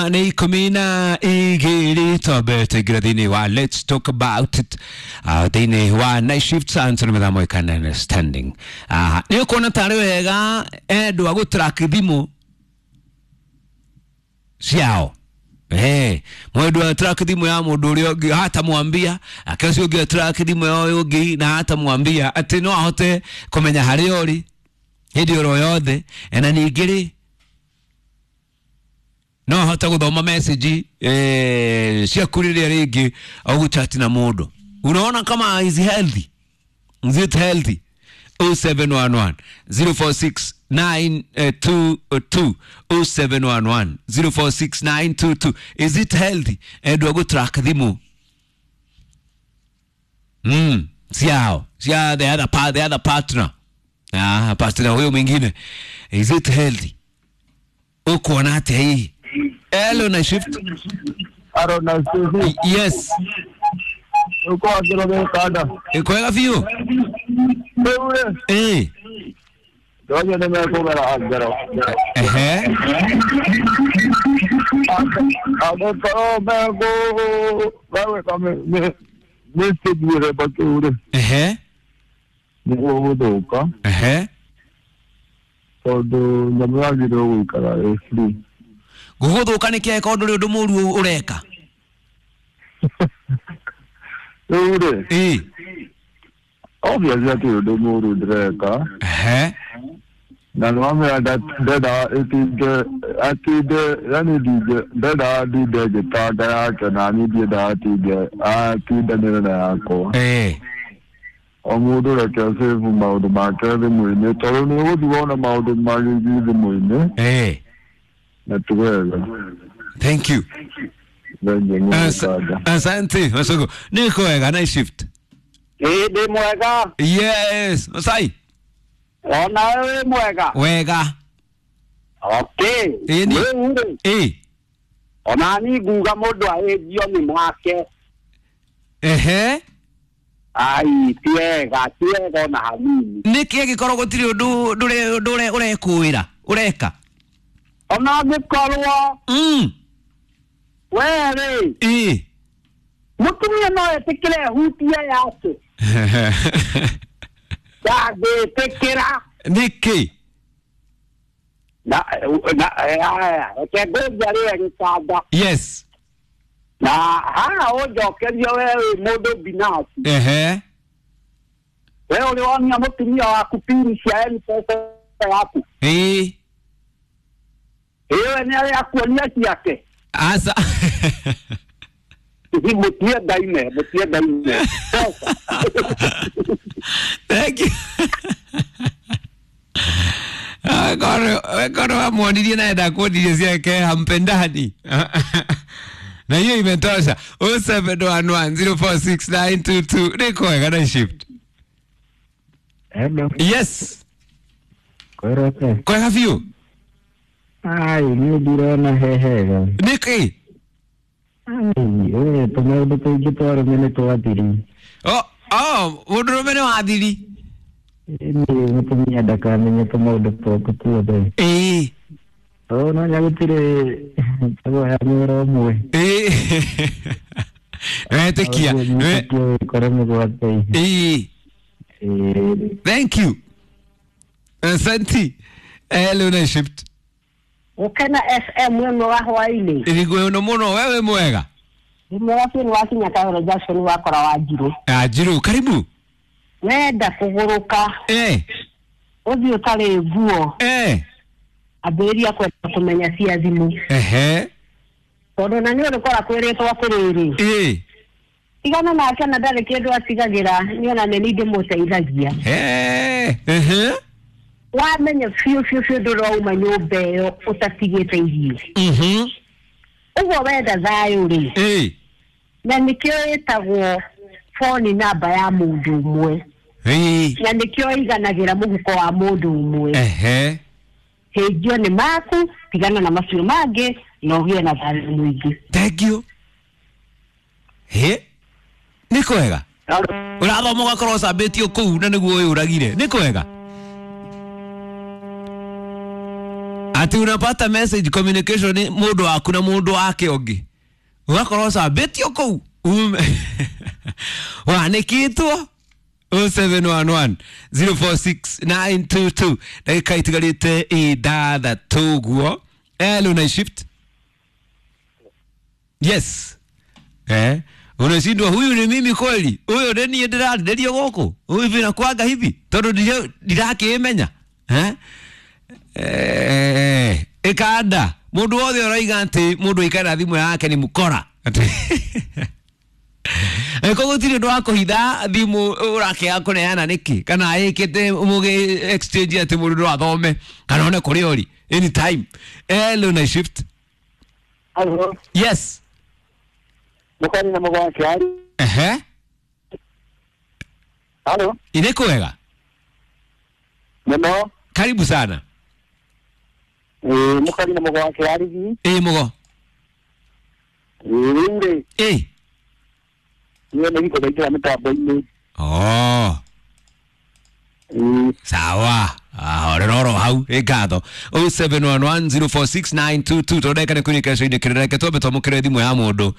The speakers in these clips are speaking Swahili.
Ni kumina igiri tobe gradini wa let's talk about it. Dini wa night shift sanso ni medamo ikana understanding. Niyo kona tarewega edu wagu track dhimu siao. Mwedu wa track dhimu ya muduri yogi hata muambia akasi yogi wa track dhimu ya yogi na hata muambia ati no ahote kumenya hariori hidi oro yothe ena nigiri no hata guthoma message cia kuriria ringi au guchat na mundu unaona kama is healthy, is it healthy? 0711 046 922 0711 046 922 is it healthy? Edu go track dhimu siao the other partner partner huyo mwingine, is it healthy? Uko na ate hii hello na shift Arona Sufi. Yes. Uko adoro kada. Iko ya view. Doje na meko mera agaro. Ado to meko bawe kame me sidure bature. Ni doka. Todo namwagiro ukara free. Guguthuka ni kia ko nduri undu muru ureka. Obviously ati undu muru ureka. Na nwame dada atide yani dije dada dide jitada yake na ni dida atide nene yako. Omudu reke sefu maudu makere muine toro ni udiwona maudu magigi muine. Thank you. Asante. Masogo. Niko wega night shift. De mwega. Yes. Masai. Ona wewe mwega. Wega. Okay. Ona ni guga mundu ahejio ni mwake. Ai, tiega na hanini. Niki gikoro gutiri undu ndure urekuira. Ureka. Ona gikorwo. Were. Mutumia no etikire hutia yake. Dage tekira. Niki. Kegoja ria gitada. Yes. Na ojo kerio wewe mundu binafsi. Wewe uliona mutumia waku pili cia pesa yako. Ewe ni ale akuonia yake. Asa. Mutia daime. Thank you. Agora mwonirie na enda kuodirie ziake hampendani. Na hiyo imetosha. 0711046922 niko wega na shift. Hello. Yes. Kwema. Kwa have you? Ai, ni dirona hehe. Niki. Ai, tumeudo kujitwara mimi tuadili. Udurumene waadili. Ni mtumia daka mimi tumeudo kutuode. No nyagutire tawo ya mwero mwe. Tekia. Koremo gwatei. Thank you. Santi. Hello na shift. Ukena FM mweno wa Hawaii. Iligo no muno wewe mwega. Mwafi ni wakinya kawe Jackson wakora wajiru. Jiru karibu. Wenda kuguruka. Othi utare guo. Aberia kwenda kumenya cia thimu. Todo na ni urikora kwiritwo atiriri. Igana na kana ndari kindu atigagira ni ona ne ndi muteithagia. Wamenye fiu ndoro uma nyumba yo utatigite irio. Ugo wenda thayo ri. Na nikio itagwo phone number ya mundu umwe. Na nikio iganagira muhuko wa mundu umwe. Hejio ni maku tigana na macio mange no gie na thayo mwingi. Thank you. Niko wega. Urathoma gakoro sabetio kuu na niguo uragire. Niko wega. ati unapata message communication mundu waku na mundu wake ongi ugakorwo sa betio kou wanikitwo 0711 046922 dakika itigarite idada tuguo luna shift yes unashindwa huyu ni mimi kweli huyo ndeni ndio goko huyu vina kwaga hivi tondu ndirakimenya ikanda mundu wothe uraiga ati mundu ikara thimu yake ni mukora koguo tiri ndo akuhitha thimu urake yako neana niki kana ikite muge exchange ati mundu ndo athome kana one kuri ori anytime luna shift Hello. yes Mukani na mugwake ari. Hello. Ineko wega. Nemo. Karibu sana. Mukani na mugwake ari gi. Mugo. Inde. Yeye niko daitwa mitambo ini. Sawa. Orero hau egatho 0711046922 tondeka ne kunika shinde kireke tobe tomukire thimu ya mundu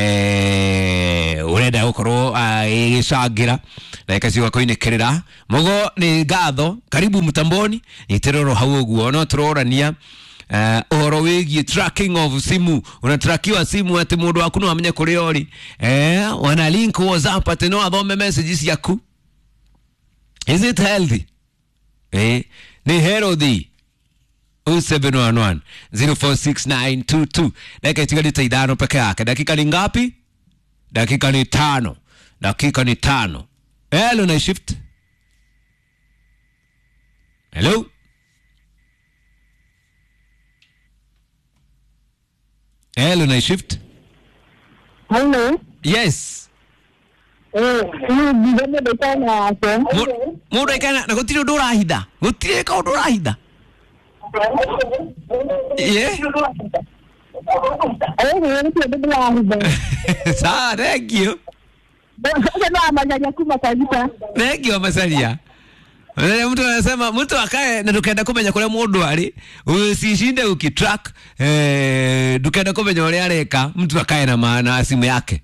urenda gukorwo igicangira like ciwa koinekirira mugo ni gatho karibu mutamboni itiroro hau uguo no turorania ohoro wigie tracking of simu unatrakiwa simu ati mundu waku no amenye kuri ori wana link WhatsApp ati no athome messages yaku. Is it healthy? Ni Herodi 0711 046922 dakika itigarite idano peke yake. Dakika ni ngapi? Dakika ni 5. Dakika ni 5. Hello na shift. Hello. Hello na shift. Hello. Yes. Muda ikana na gutire undu urahitha gutire ka undu urahitha Sawa, thank you. Thank you Masalia. Mtu anasema mtu akae na tukaenda kumenya kule mundu ari usishinde ukitrack tukaenda kumenya wale areka mtu akae na maana simu yake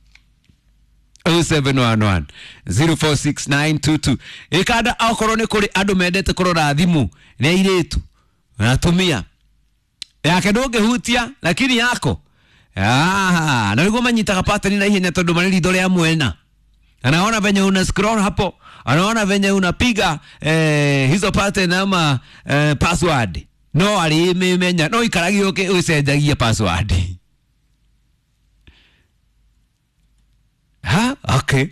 0711 046922 ikada akorone kuri andu mendete kurora thimu ne iretu natumia yake ndoge hutia lakini yako na niguo manyitaga pattern na ihenya tondu manili dole ya mwena anaona venye una scroll hapo anaona venye unapiga hizo pattern ama password no alimemenya no ikaragi oke usenjagia password okay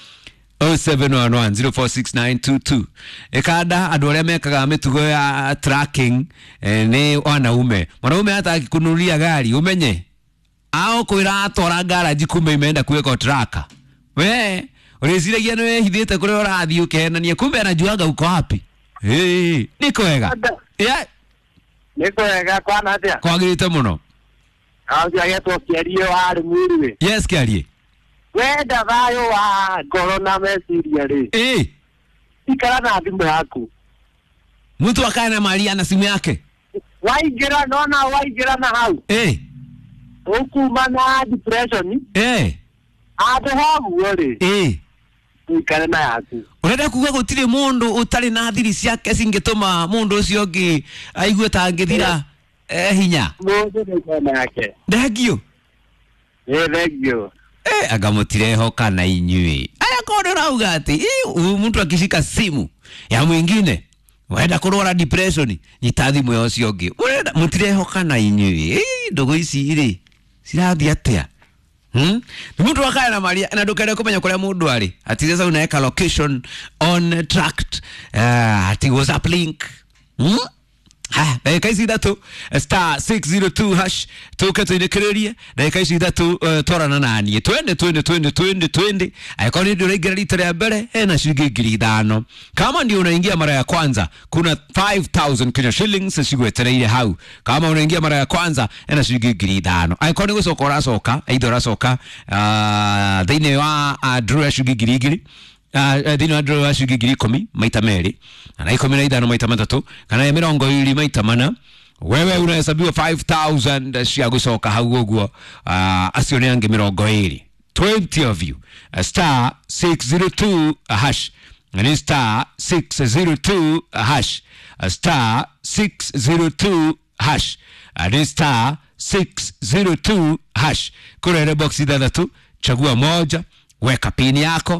0711046922 ikada andu aria mekaga mitugo ya tracking ni wanaume hata akikunulia gari umenye ao kwira atora garage kumbe imeenda kuweka tracker we ulisiragia no hithite kuri urathi ukenania kumbe anajuaga uko wapi niko wega Niko wega kwana atia kwagirite muno agetwo kiario ari mwiriwe yes kiarie wenda thayo wa ngoro na meciria ri ikara na thimu yaku mtu akae na Maria na simu yake waingira na hau ukuma na depression ado hau ri ikara na yaku urenda kuga gutire mundu utari na thiri ciake cingituma mundu ucio ngi aigue ta ngithira hinya mundu ndekona yake ndagio ndagio agamutire hoka na inyui aya kodo rauga ati mtu akishika simu ya mwingine wenda kurora depression nyitathi mwe ucio ngi urenda mutire hoka na inyui ndogo ici iri cirathi atia mtu akaya na Maria na ndukere kumenya kuria mundu ari ati sasa unaweka location on tracked ati WhatsApp link dakika ici thatu star 602 hash tukete inekereria dakika ici thatu torana nani twende aikoni ndio ingia lita ya mbele na shilingi 5,000 kama ndio unaingia mara ya kwanza kuna 5,000 Kenya shillings shigwetereire hau kama unaingia mara ya kwanza na shilingi 5,000 aikoni gusokora soka aidora soka thine wa draw ya shilingi 2,000 dino adro wa shilingi 10 maita meri na 15 maita matatu kana ya 20 maita mana wewe unahesabiwa 5,000 cia gucoka hau uguo acio ni ange 20 20 of you star 602 hash and star 602 hash star 602 hash and star 602 hash kurere box idadatu chagua moja weka pini yako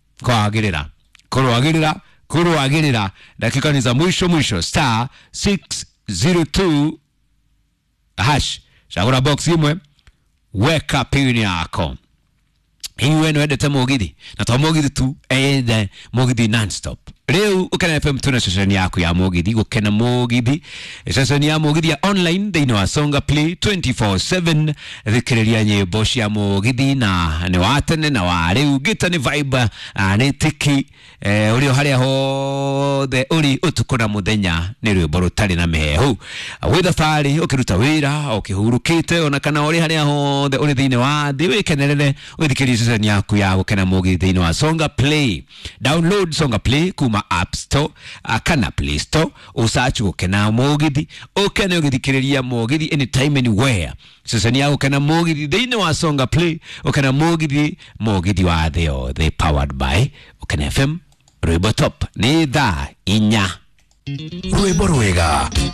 kuruagirira dakika ni za mwisho star 602 hash chagura box imwe weka pini yako hiwe no edete mogidi na to mogidi tu mogidi non-stop leo ukana FM tuna session yako ya mogidi gukena mogidi session ya mogidi ya online they know Songa Play 24/7 thikiriria nyimbo cia mogidi na ni watene na wale ugita ni vibe ni tiki uri haria ho the uri utukuna muthenya ni rwimbo rutari na mehu witha fari ukiruta wira ukihurukite ona kana uri haria ho the uri thine wa thi wikenerere uthikiriria session yako ya gukena mogidi thine wa Songa Play. Download Songa Play kuma App Store kana Play Store usearch gukena mogidi ukene ugithikiriria mogidi anytime anywhere. Session ya gukena mogidi thine wa Songa Play ukena mogidi wa the powered by Ukena FM Rwimbo Top ni thaa 4 Rwimbo rwega